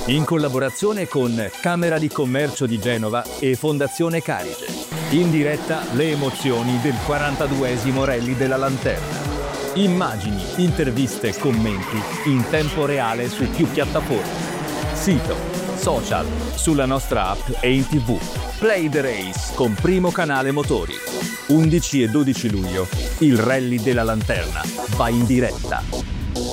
in collaborazione con Camera di Commercio di Genova e Fondazione Carige. In diretta le emozioni del 42esimo Rally della Lanterna. Immagini, interviste e commenti in tempo reale su più piattaforme. Sito, social, sulla nostra app e in TV. Play the Race con Primo Canale Motori. 11 e 12 luglio, il Rally della Lanterna va in diretta.